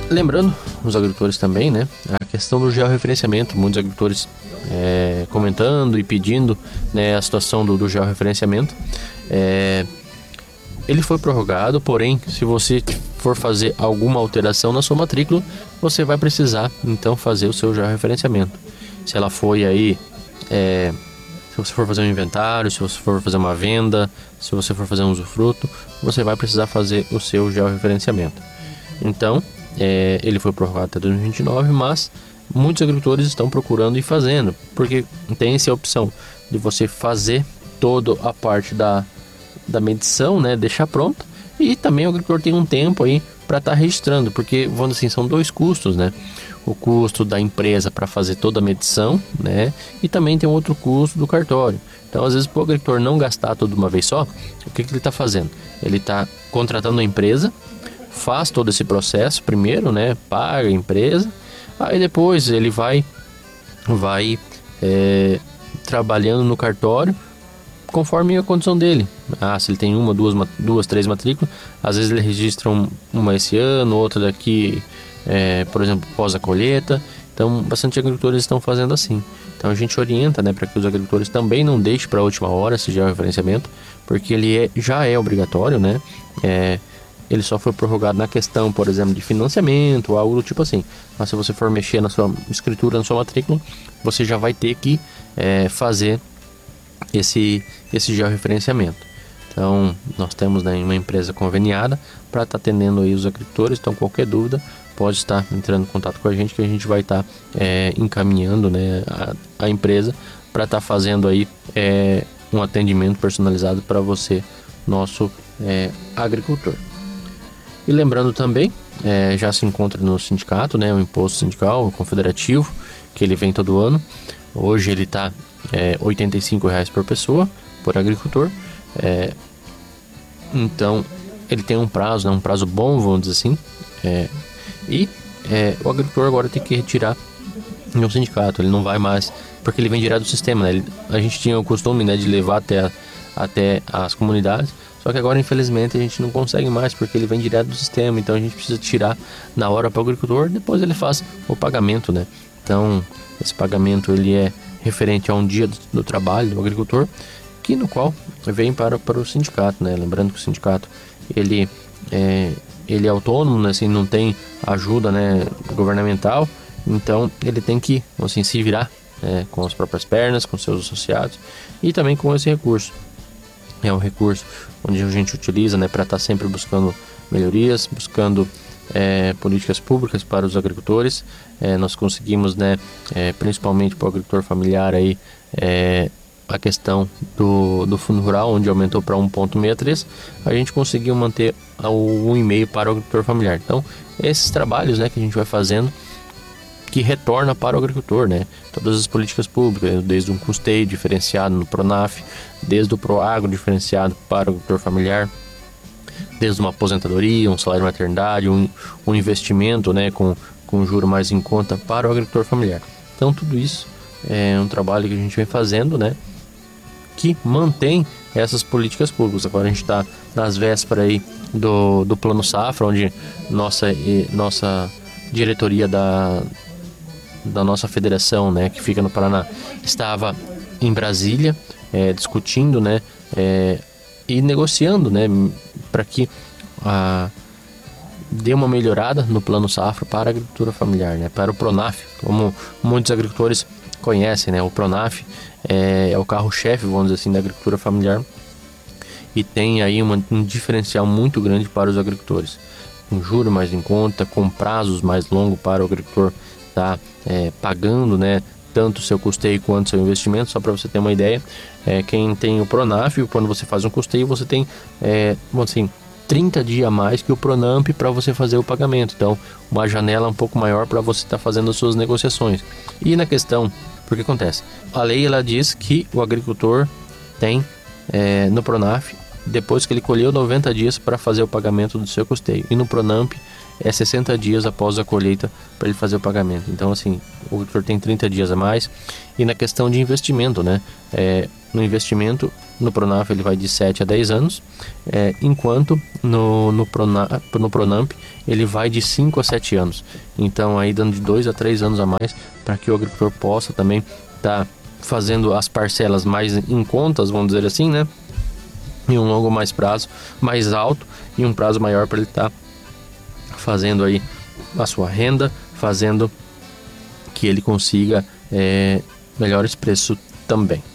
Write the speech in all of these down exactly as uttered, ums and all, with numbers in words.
Lembrando, os agricultores também, né, a questão do georreferenciamento, muitos agricultores é, comentando e pedindo, né, a situação do, do georreferenciamento. É, ele foi prorrogado, porém, se você for fazer alguma alteração na sua matrícula, você vai precisar, então, fazer o seu georreferenciamento. Se ela foi aí, é, se você for fazer um inventário, se você for fazer uma venda, se você for fazer um usufruto, você vai precisar fazer o seu georreferenciamento. Então, é, ele foi prorrogado até dois mil e vinte e nove, mas muitos agricultores estão procurando e fazendo, porque tem essa opção de você fazer toda a parte da, da medição, né, deixar pronto, e também o agricultor tem um tempo aí para estar tá registrando, porque, vamos dizer assim, são dois custos, né? O custo da empresa para fazer toda a medição, né? E também tem um outro custo do cartório. Então, às vezes, para o agricultor não gastar tudo de uma vez só, o que, que ele está fazendo? Ele está contratando a empresa, faz todo esse processo primeiro, né? Paga a empresa, aí depois ele vai, vai é, trabalhando no cartório conforme a condição dele. Ah, se ele tem uma, duas, duas três matrículas, às vezes ele registra um, uma esse ano, outra daqui, é, por exemplo, pós a colheita. Então, bastante agricultores estão fazendo assim. Então, a gente orienta, né, para que os agricultores também não deixem para a última hora esse georreferenciamento, porque ele é, já é obrigatório, né? É, ele só foi prorrogado na questão, por exemplo, de financiamento, algo do tipo assim. Mas se você for mexer na sua escritura, na sua matrícula, você já vai ter que é, fazer esse, esse georreferenciamento. Então, nós temos, né, uma empresa conveniada para estar tá atendendo aí os agricultores. Então, qualquer dúvida, pode estar entrando em contato com a gente, que a gente vai estar tá, é, encaminhando, né, a, a empresa para estar tá fazendo aí é, um atendimento personalizado para você, nosso é, agricultor. E lembrando também, é, já se encontra no sindicato, né, o imposto sindical, o confederativo, que ele vem todo ano. Hoje ele está é, oitenta e cinco reais por pessoa, por agricultor. É, então, ele tem um prazo, né, um prazo bom, vamos dizer assim. É, e é, o agricultor agora tem que retirar no sindicato, ele não vai mais, porque ele vem direto do sistema, né? Ele, a gente tinha o costume, né, de levar até, a, até as comunidades, só que agora infelizmente a gente não consegue mais, porque ele vem direto do sistema, então a gente precisa tirar na hora para o agricultor, depois ele faz o pagamento, né? Então esse pagamento ele é referente a um dia do, do trabalho do agricultor, que no qual vem para, para o sindicato, né? Lembrando que o sindicato ele é, ele é autônomo, né? Assim, não tem ajuda, né, governamental, então ele tem que, assim, se virar, né, com as próprias pernas, com seus associados e também com esse recurso. É um recurso onde a gente utiliza, né, para estar sempre buscando melhorias, buscando é, políticas públicas para os agricultores. É, nós conseguimos, né, é, principalmente para o agricultor familiar aí, é, a questão do, do fundo rural, onde aumentou para um vírgula sessenta e três, a gente conseguiu manter o um vírgula cinco para o agricultor familiar. Então, esses trabalhos, né, que a gente vai fazendo, que retorna para o agricultor, né? Todas as políticas públicas, desde um custeio diferenciado no Pronaf, desde o Proagro diferenciado para o agricultor familiar, desde uma aposentadoria, um salário de maternidade, um, um investimento, né, com, com juro mais em conta para o agricultor familiar. Então, tudo isso é um trabalho que a gente vem fazendo, né, que mantém essas políticas públicas. Agora a gente está nas vésperas aí do, do Plano Safra, onde nossa, nossa diretoria da, da nossa federação, né, que fica no Paraná, estava em Brasília, é, discutindo, né, é, e negociando, né, para que a, dê uma melhorada no Plano Safra para a agricultura familiar, né, para o Pronaf, como muitos agricultores conhecem, né, o Pronaf é, é o carro-chefe, vamos dizer assim, da agricultura familiar, e tem aí uma, um diferencial muito grande para os agricultores, com juros mais em conta, com prazos mais longos para o agricultor estar tá, é, pagando, né, tanto o seu custeio quanto o seu investimento. Só para você ter uma ideia, é, quem tem o Pronaf, quando você faz um custeio, você tem, é, vamos assim, trinta dias a mais que o Pronamp para você fazer o pagamento. Então, uma janela um pouco maior para você estar tá fazendo as suas negociações. E na questão, porque acontece? A lei, ela diz que o agricultor tem, é, no Pronaf, depois que ele colheu, noventa dias para fazer o pagamento do seu custeio. E no Pronamp é sessenta dias após a colheita para ele fazer o pagamento. Então, assim, o agricultor tem trinta dias a mais. E na questão de investimento, né? É, no investimento, no Pronaf ele vai de sete a dez anos, é, enquanto no, no, Prona, no Pronamp ele vai de cinco a sete anos. Então aí dando de dois a três anos a mais para que o agricultor possa também estar tá fazendo as parcelas mais em contas, vamos dizer assim, né? Em um longo mais prazo, mais alto e um prazo maior para ele estar tá fazendo aí a sua renda, fazendo que ele consiga é, melhores preços também.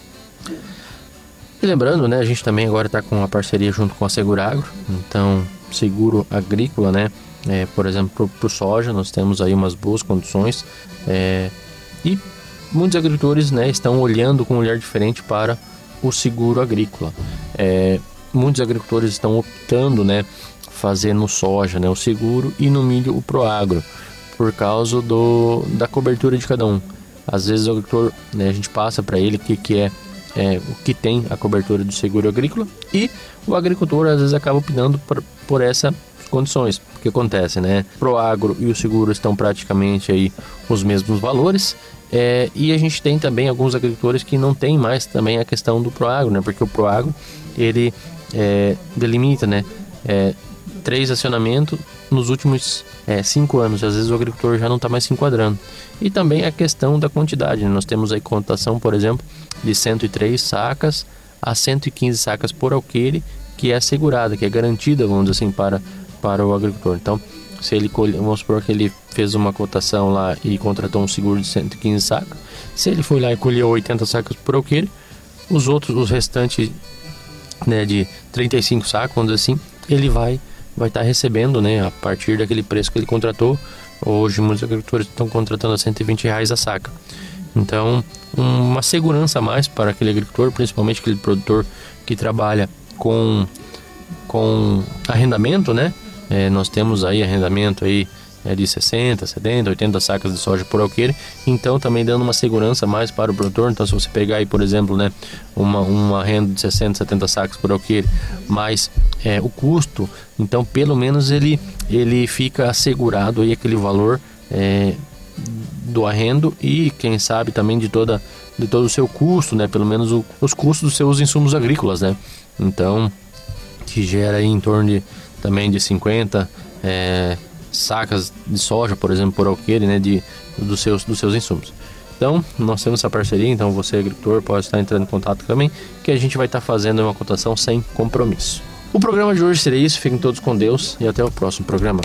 E lembrando, né, a gente também agora está com uma parceria junto com a Seguragro, então seguro agrícola, né, é, por exemplo, para o soja nós temos aí umas boas condições é, e muitos agricultores, né, estão olhando com um olhar diferente para o seguro agrícola. É, muitos agricultores estão optando, né, fazer no soja, né, o seguro e no milho o Proagro, por causa do, da cobertura de cada um. Às vezes o agricultor, né, a gente passa para ele o que, que é É, o que tem a cobertura do seguro agrícola e o agricultor às vezes acaba optando por, por essas condições. O que acontece, né? Proagro e o seguro estão praticamente aí os mesmos valores é, e a gente tem também alguns agricultores que não tem mais também a questão do Proagro, né? Porque o Proagro ele é, delimita, né? É, três acionamentos nos últimos é, cinco anos. Às vezes o agricultor já não está mais se enquadrando. E também a questão da quantidade, né? Nós temos aí cotação, por exemplo, de cento e três sacas a cento e quinze sacas por alqueire, que é assegurada, que é garantida, vamos dizer assim, para, para o agricultor. Então, se ele colhe, vamos supor que ele fez uma cotação lá e contratou um seguro de cento e quinze sacas, se ele foi lá e colheu oitenta sacas por alqueire, os outros, os restantes, né, de trinta e cinco sacos, vamos dizer assim, ele vai vai estar recebendo, né, a partir daquele preço que ele contratou. Hoje muitos agricultores estão contratando a cento e vinte reais a saca. Então, uma segurança a mais para aquele agricultor, principalmente aquele produtor que trabalha com, com arrendamento, né? É, nós temos aí arrendamento aí, é, de sessenta, setenta, oitenta sacas de soja por alqueire, então também dando uma segurança a mais para o produtor. Então, se você pegar aí, por exemplo, né, uma, uma renda de sessenta, setenta sacas por alqueire, mais é, o custo, então pelo menos ele, ele fica assegurado aí aquele valor é, do arrendo e quem sabe também de, toda, de todo o seu custo, né, pelo menos o, os custos dos seus insumos agrícolas, né, então que gera aí em torno de, também de cinquenta é, sacas de soja, por exemplo, por alqueire, né, de, dos, seus, dos seus insumos. Então, nós temos essa parceria, então você, agricultor, pode estar entrando em contato também, que a gente vai estar fazendo uma cotação sem compromisso. O programa de hoje seria isso, fiquem todos com Deus e até o próximo programa.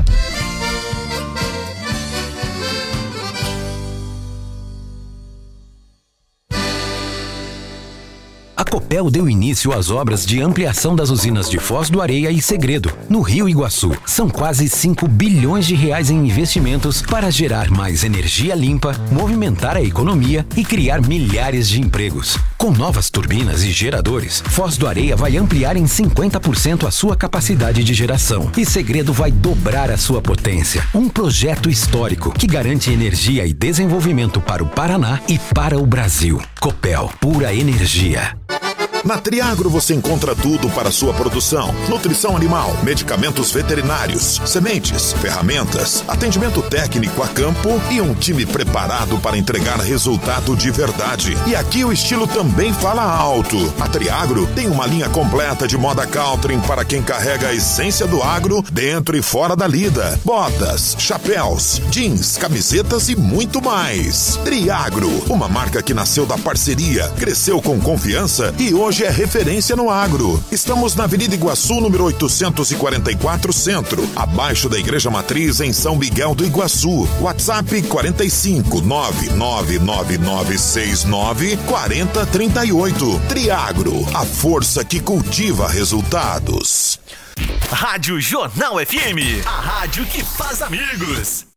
A Copel deu início às obras de ampliação das usinas de Foz do Areia e Segredo, no Rio Iguaçu. São quase cinco bilhões de reais em investimentos para gerar mais energia limpa, movimentar a economia e criar milhares de empregos. Com novas turbinas e geradores, Foz do Areia vai ampliar em cinquenta por cento a sua capacidade de geração e Segredo vai dobrar a sua potência. Um projeto histórico que garante energia e desenvolvimento para o Paraná e para o Brasil. Copel, pura energia. Na Triagro você encontra tudo para sua produção: nutrição animal, medicamentos veterinários, sementes, ferramentas, atendimento técnico a campo e um time preparado para entregar resultado de verdade. E aqui o estilo também fala alto. A Triagro tem uma linha completa de moda country para quem carrega a essência do agro dentro e fora da lida. Botas, chapéus, jeans, camisetas e muito mais. Triagro, uma marca que nasceu da parceria, cresceu com confiança e hoje é referência no agro. Estamos na Avenida Iguaçu, número oitocentos e quarenta e quatro, Centro, abaixo da Igreja Matriz, em São Miguel do Iguaçu. WhatsApp quarenta e cinco, nove nove nove nove seis nove, quatro zero três oito. Triagro, a força que cultiva resultados. Rádio Jornal F M, a rádio que faz amigos.